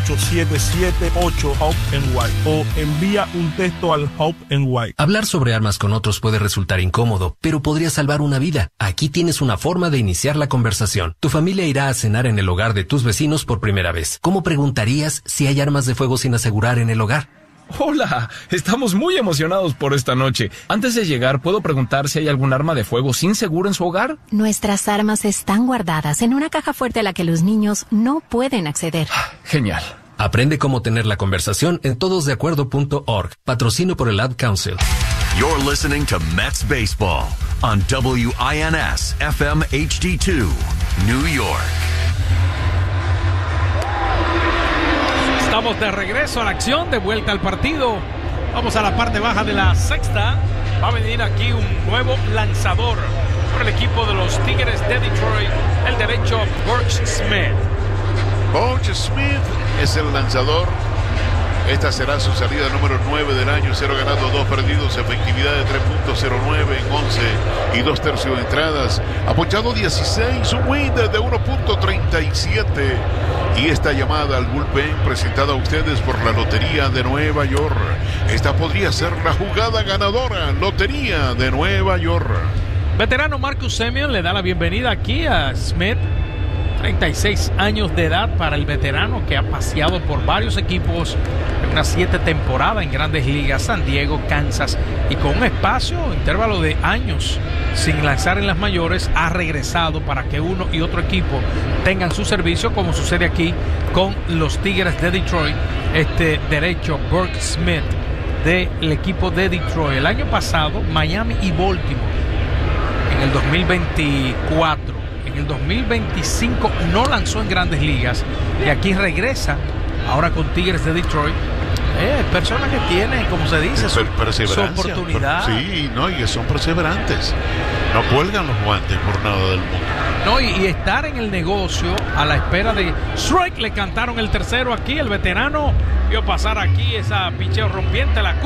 877-8-HOPE-NY o envía un texto al HOPE-NY. Hablar sobre armas con otros puede resultar incómodo, pero podría salvar una vida. Aquí tienes una forma de iniciar la conversación. Tu familia irá a cenar en el hogar de tus vecinos por primera vez. ¿Cómo preguntarías si hay armas de fuego sin asegurar en el hogar? Hola, estamos muy emocionados por esta noche. Antes de llegar, ¿puedo preguntar si hay algún arma de fuego sin seguro en su hogar? Nuestras armas están guardadas en una caja fuerte a la que los niños no pueden acceder. Genial. Aprende cómo tener la conversación en todosdeacuerdo.org. Patrocino por el Ad Council. You're listening to Mets Baseball on WINS FM HD2, New York. Estamos de regreso a la acción, de vuelta al partido. Vamos a la parte baja de la sexta. Va a venir aquí un nuevo lanzador por el equipo de los Tigres de Detroit, el derecho Burch Smith. Burch Smith es el lanzador. Esta será su salida número 9 del año. 0 ganados, 2 perdidos, efectividad de 3.09 en 11 y 2/3 entradas. Ha ponchado 16, un Winder de 1.37. Y esta llamada al bullpen presentada a ustedes por la Lotería de Nueva York. Esta podría ser la jugada ganadora. Lotería de Nueva York. Veterano Marcus Semien le da la bienvenida aquí a Smith. 36 años de edad para el veterano que ha paseado por varios equipos en unas 7 temporadas en Grandes Ligas, San Diego, Kansas, y con un espacio, intervalo de años sin lanzar en las mayores, ha regresado para que uno y otro equipo tengan su servicio, como sucede aquí con los Tigres de Detroit. Este derecho, Burch Smith, del equipo de Detroit. El año pasado, Miami y Baltimore, en el 2024. En el 2025 no lanzó en Grandes Ligas y aquí regresa ahora con Tigres de Detroit. Personas que tienen, como se dice, su oportunidad. Sí, no, y son perseverantes. No cuelgan los guantes por nada del mundo. No, y estar en el negocio a la espera de strike. Le cantaron el tercero aquí. El veterano vio pasar aquí esa picheo rompiente, la